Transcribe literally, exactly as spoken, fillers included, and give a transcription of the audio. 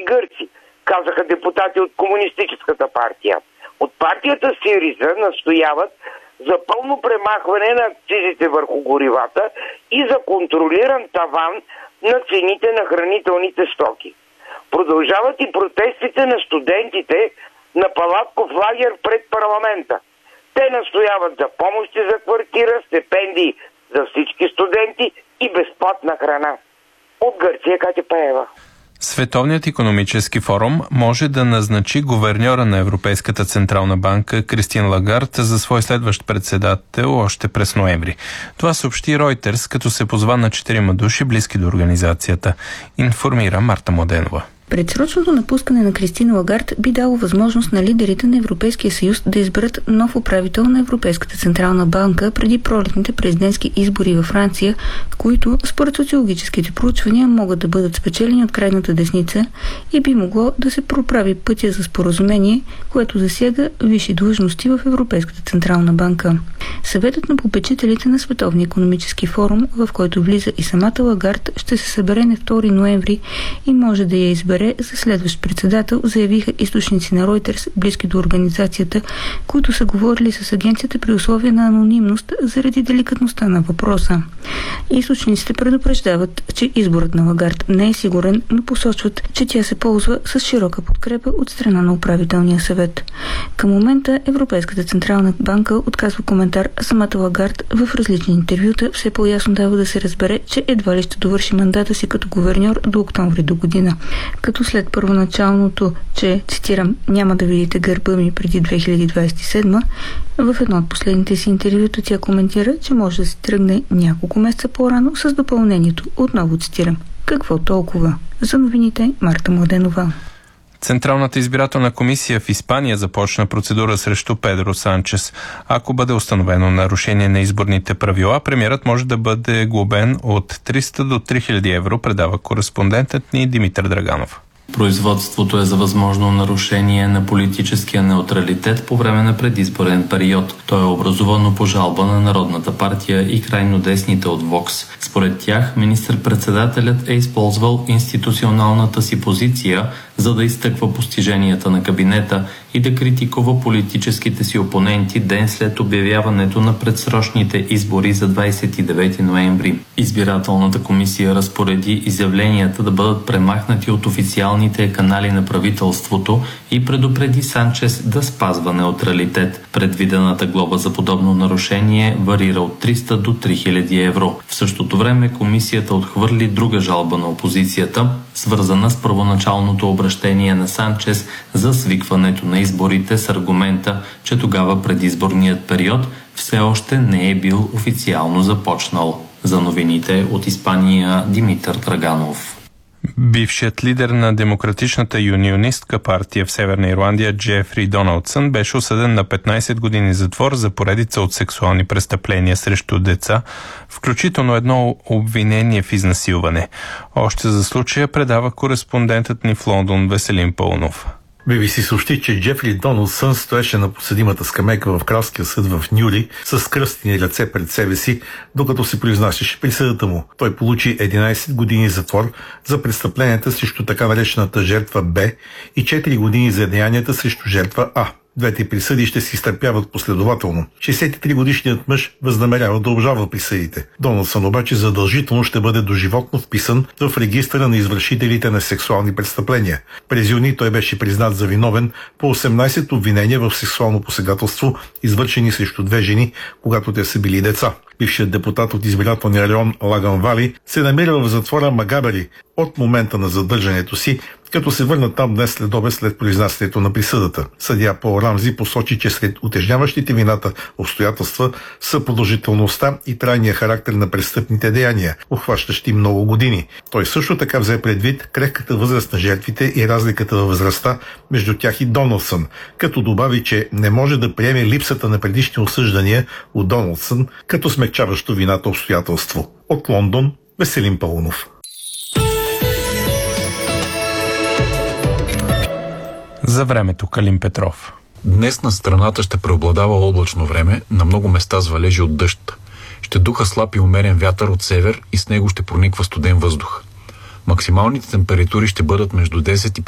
гърци, казаха депутати от Комунистическата партия. От партията Сириза настояват за пълно премахване на акцизите върху горивата и за контролиран таван на цените на хранителните стоки. Продължават и протестите на студентите на палатков лагер пред парламента. Те настояват за помощи за квартира, стипендии за всички студенти и безплатна храна. От Гърция Катя Пеева. Световният икономически форум може да назначи гуверньора на Европейската централна банка Кристин Лагард за свой следващ председател още през ноември. Това съобщи Ройтерс, като се позва на четирима души, близки до организацията. Информира Марта Младенова. Предсрочното напускане на Кристин Лагард би дало възможност на лидерите на Европейския съюз да изберат нов управител на Европейската централна банка преди пролетните президентски избори във Франция, които според социологическите проучвания могат да бъдат спечелени от крайната десница и би могло да се проправи пътя за споразумение, което засяга висши длъжности в Европейската централна банка. Съветът на попечителите на Световния икономически форум, в който влиза и самата Лагард, ще се събере на втори ноември и може да я избере за следващ председател, заявиха източници на Ройтерс, близки до организацията, които са говорили с агенцията при условия на анонимност заради деликатността на въпроса. Източниците предупреждават, че изборът на Лагард не е сигурен, но посочват, че тя се ползва с широка подкрепа от страна на управителния съвет. Към момента Европейската централна банка отказва коментар, а самата Лагард в различни интервюта все по-ясно дава да се разбере, че едва ли ще довърши мандата си като гуверньор до октомври до година. Като след първоначалното, че, цитирам, няма да видите гърба ми преди две хиляди двадесет и седма, в едно от последните си интервюта тя коментира, че може да се тръгне няколко месеца по-рано с допълнението. Отново цитирам. Какво толкова? За новините Марта Младенова. Централната избирателна комисия в Испания започна процедура срещу Педро Санчес. Ако бъде установено нарушение на изборните правила, премиерът може да бъде глобен от триста до три хиляди евро, предава кореспондентът ни Димитър Драганов. Производството е за възможно нарушение на политическия неутралитет по време на предизборен период. То е образувано по жалба на Народната партия и крайно десните от Вокс. Според тях, министър-председателят е използвал институционалната си позиция, за да изтъква постиженията на кабинета и да критикува политическите си опоненти ден след обявяването на предсрочните избори за двадесет и девети ноември. Избирателната комисия разпореди изявленията да бъдат премахнати от официалните канали на правителството и предупреди Санчес да спазва неутралитет. Предвидената глоба за подобно нарушение варира от триста до три хиляди евро. В същото време комисията отхвърли друга жалба на опозицията, свързана с първоначалното обращение на Санчес за свикването на изборите с аргумента, че тогава предизборният период все още не е бил официално започнал. За новините от Испания Димитър Драганов. Бившият лидер на демократичната юнионистка партия в Северна Ирландия Джефри Доналдсън беше осъден на петнадесет години затвор за поредица от сексуални престъпления срещу деца, включително едно обвинение в изнасилване. Още за случая предава кореспондентът ни в Лондон Веселин Пълнов. Би би си съобщи, че Джефри Доналдсън стоеше на подсъдимата скамейка в кралския съд в Нюри с кръстени ръце пред себе си, докато се произнасяше присъдата му. Той получи единадесет години затвор за престъпленията срещу така наречената жертва Б и четири години за деянията срещу жертва А. Двете присъди ще се изтърпяват последователно. шейсет и три годишният мъж възнамерява да обжалва присъдите. Доналдсън обаче задължително ще бъде доживотно вписан в регистъра на извършителите на сексуални престъпления. През юни той беше признат за виновен по осемнадесет обвинения в сексуално посегателство, извършени срещу две жени, когато те са били деца. Бившият депутат от избирателния район Лаган Вали се намира в затвора Магабери от момента на задържането си, като се върна там днес след обед след произнасянето на присъдата. Съдия Пол Рамзи посочи, че сред утежняващите вината обстоятелства са продължителността и трайния характер на престъпните деяния, обхващащи много години. Той също така взе предвид крехката възраст на жертвите и разликата във възрастта между тях и Доналдсън, като добави, че не може да приеме липсата на предишни осъждания от Доналдсън като смекчаващо вината обстоятелство. От Лондон Веселин Пълнов. За времето Калин Петров. Днес на страната ще преобладава облачно време, на много места с валежи от дъжд. Ще духа слаб и умерен вятър от север и с него ще прониква студен въздух. Максималните температури ще бъдат между десет и